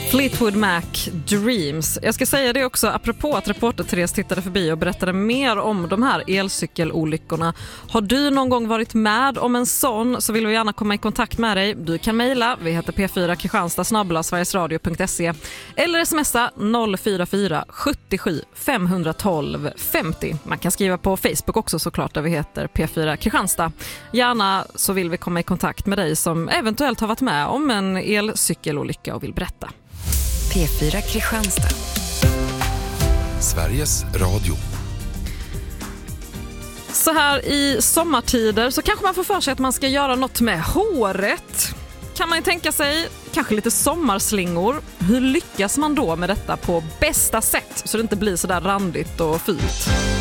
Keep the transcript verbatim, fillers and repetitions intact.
Fleetwood Mac, Dreams. Jag ska säga det också apropå att reporter Therese tittade förbi och berättade mer om de här elcykelolyckorna. Har du någon gång varit med om en sån så vill vi gärna komma i kontakt med dig. Du kan mejla, vi heter p fyra kristianstad snabel-a sverigesradio punkt se eller smsa noll fyra fyra sjuttiosju femhundratolv femtio. Man kan skriva på Facebook också såklart där vi heter P fyra Kristianstad. Gärna så vill vi komma i kontakt med dig som eventuellt har varit med om en elcykelolycka och vill berätta. P fyra Kristianstad. Sveriges Radio. Så här i sommartider så kanske man får för sig att man ska göra något med håret. Kan man ju tänka sig kanske lite sommarslingor. Hur lyckas man då med detta på bästa sätt så det inte blir så där randigt och fult?